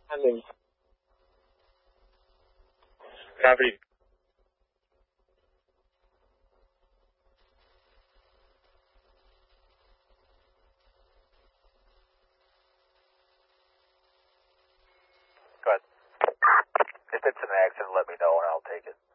Landing. Copy. Go ahead. If it's an accident, let me know and I'll take it.